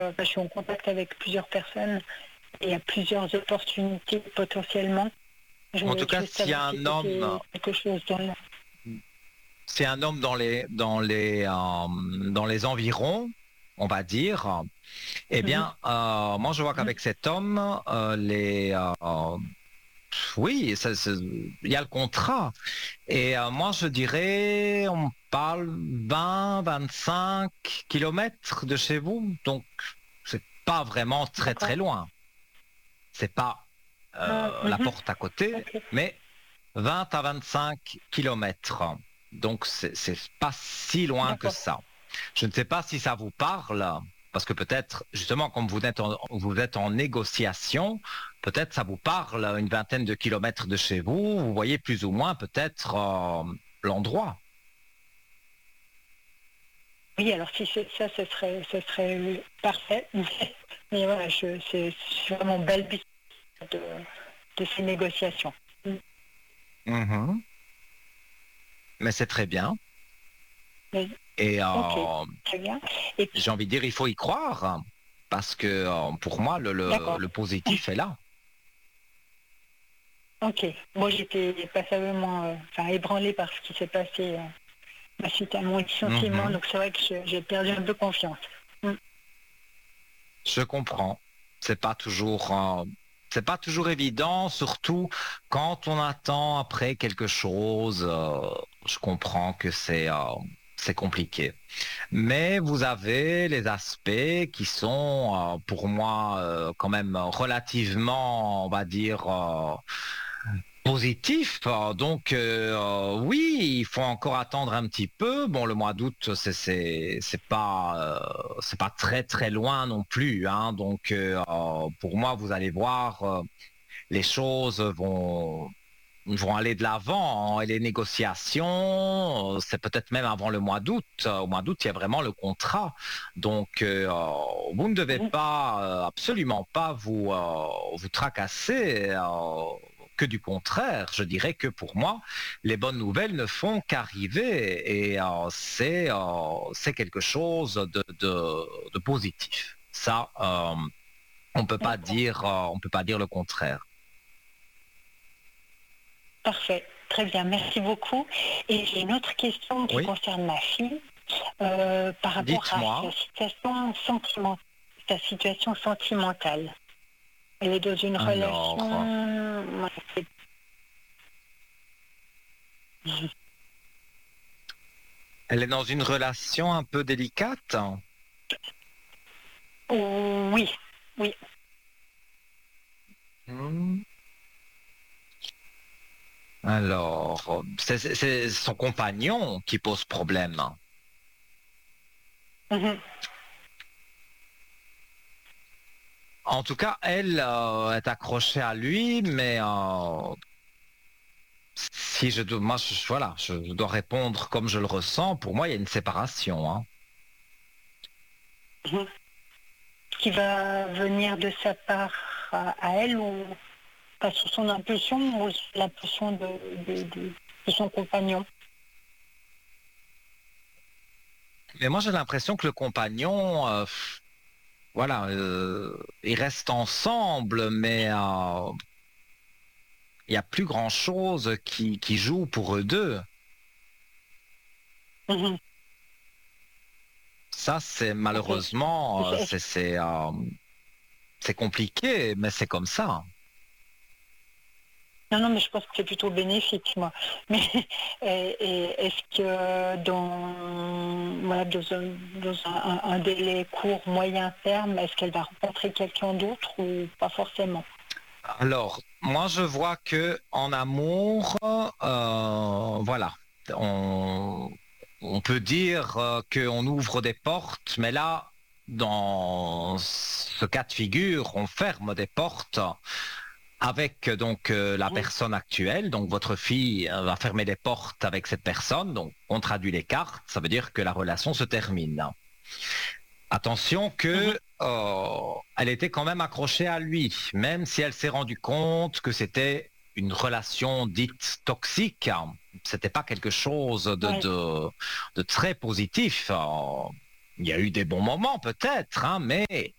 je suis en contact avec plusieurs personnes et il y a plusieurs opportunités potentiellement. Je En voulais tout cas, juste s'il y a savoir si un c'était homme, quelque chose dans le... c'est un homme dans les environs, on va dire. Eh Mhm, bien, moi, je vois mhm. qu'avec cet homme, oui, il y a le contrat. Et moi, je dirais, on parle 20-25 kilomètres de chez vous. Donc, c'est pas vraiment très, très D'accord. loin. C'est pas la Mhm. porte à côté, Ok. mais 20 à 25 kilomètres. Donc, c'est pas si loin que D'accord. ça. Je ne sais pas si ça vous parle, parce que peut-être, justement, comme vous êtes en négociation, peut-être ça vous parle une vingtaine de kilomètres de chez vous. Vous voyez plus ou moins peut-être l'endroit. Oui, alors si c'est ça, ce serait parfait. Mais voilà, c'est vraiment belle but de, de ces négociations. Mm. Mhm. Mais c'est très bien. Mais, Et ok, très bien. Et puis, j'ai envie de dire, il faut y croire, parce que pour moi, d'accord. le positif est là. Ok. Moi, j'étais passablement ébranlée par ce qui s'est passé suite à mon licenciement. Mhm. Donc, c'est vrai que j'ai perdu un peu confiance. Mm. Je comprends. C'est pas toujours, c'est pas toujours évident, surtout quand on attend après quelque chose. Je comprends que c'est compliqué. Mais vous avez les aspects qui sont, pour moi, quand même relativement, on va dire, positif. Donc oui, il faut encore attendre un petit peu. Bon, le mois d'août, c'est pas très très loin non plus, hein. Donc pour moi, vous allez voir, les choses vont aller de l'avant, hein. Et les négociations, c'est peut-être même avant le mois d'août. Au mois d'août, il y a vraiment le contrat. Donc vous ne devez Mhm. pas, absolument pas vous tracasser. Que du contraire, je dirais que pour moi, les bonnes nouvelles ne font qu'arriver et c'est quelque chose de positif. Ça, D'accord. on peut pas dire le contraire. Parfait. Très bien. Merci beaucoup. Et j'ai une autre question qui Oui, concerne ma fille par rapport à dites-moi. sa situation sentimentale. Elle est dans une Alors, relation. elle est dans une relation un peu délicate. Oui, oui. Hmm. Alors, c'est son compagnon qui pose problème. Mhm. En tout cas, elle est accrochée à lui, mais si je dois, moi, voilà, je dois répondre comme je le ressens. Pour moi, il y a une séparation, hein. Mhm. Qui va venir de sa part à elle ou pas sous son impulsion ou sous l'impulsion de son compagnon. Mais moi, j'ai l'impression que le compagnon, voilà, ils restent ensemble, mais il y a plus grand-chose qui joue pour eux deux. Mhm. Ça, c'est Ok. malheureusement, c'est compliqué, mais c'est comme ça. Non, non, mais je pense que c'est plutôt bénéfique, moi. Mais est-ce que voilà, dans un délai court, moyen terme, est-ce qu'elle va rencontrer quelqu'un d'autre ou pas forcément? Alors, moi, je vois que en amour, voilà, on, on peut dire qu'on ouvre des portes, mais là, dans ce cas de figure, on ferme des portes avec donc la Mhm. personne actuelle. Donc, votre fille va fermer les portes avec cette personne. Donc, on traduit les cartes. Ça veut dire que la relation se termine. Attention Mhm. que elle était quand même accrochée à lui, même si elle s'est rendue compte que c'était une relation dite toxique. C'était pas quelque chose Ouais. de très positif. il y a eu des bons moments peut-être, hein, mais